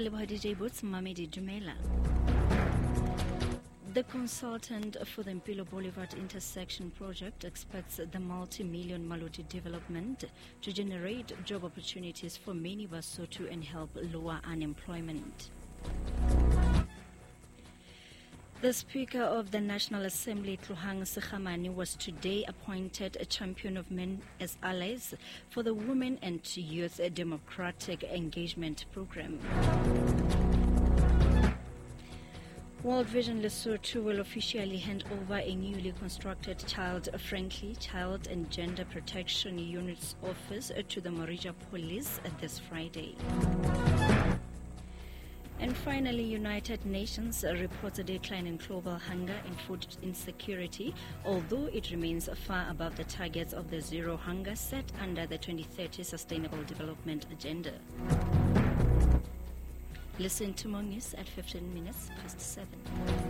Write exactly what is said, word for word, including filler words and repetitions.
Kaleboha D J Boots, Mamedi Dumela. The consultant for the Mpilo Boulevard intersection project expects the multi-million Maluti development to generate job opportunities for many Basotho and help lower unemployment. The Speaker of the National Assembly, Tlohang Sekhamane, was today appointed a champion of men as allies for the Women and Youth Democratic Engagement Program. World Vision Lesotho will officially hand over a newly constructed child-friendly Child and Gender Protection Unit's office to the Morija Police this Friday. And finally, United Nations reports a decline in global hunger and food insecurity, although it remains far above the targets of the zero hunger set under the twenty thirty Sustainable Development Agenda. Listen to more news at fifteen minutes past seven.